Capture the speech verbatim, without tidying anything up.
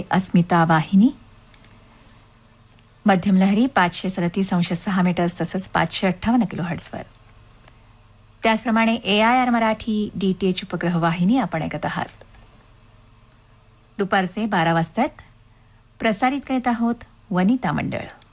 अस्मिता वाहिनी. मध्यम लहरी पाचशे सदतीस अंश सहा मीटर्स तसंच पाचशे अठ्ठावन्न किलो हर्ट्सवर. त्याचप्रमाणे ए I R Marathi D T H उपग्रह वाहिनी आपण ऐकत आहात. दुपारचे बारा वाजतात. प्रसारित करीत आहोत वनिता मंडळ.